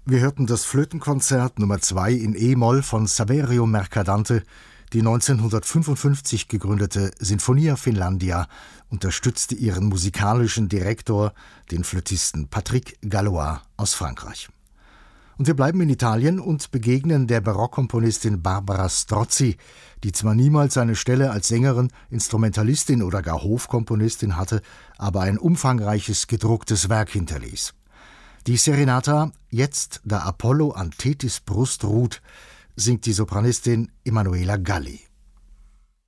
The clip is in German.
Wir hörten das Flötenkonzert Nummer 2 in E-Moll von Saverio Mercadante. Die 1955 gegründete Sinfonia Finlandia unterstützte ihren musikalischen Direktor, den Flötisten Patrick Gallois aus Frankreich. Und wir bleiben in Italien und begegnen der Barockkomponistin Barbara Strozzi, die zwar niemals eine Stelle als Sängerin, Instrumentalistin oder gar Hofkomponistin hatte, aber ein umfangreiches gedrucktes Werk hinterließ. Die Serenata »Jetzt, da Apollo an Thetis Brust ruht« singt die Sopranistin Emanuela Galli.